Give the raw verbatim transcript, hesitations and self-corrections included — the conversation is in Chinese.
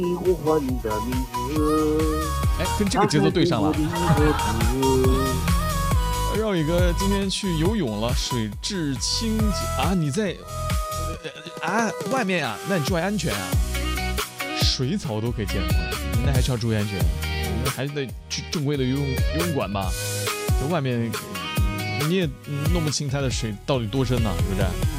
呼唤你的名字。 哎，跟这个节奏对上了。绕宇哥今天去游泳了，水质清洁啊！你在啊外面啊，那你注意安全啊！水草都可以见到，那还是要注意安全，还是得去正规的游泳游泳馆吧。在外面你也弄不清它的水到底多深呢，是不是？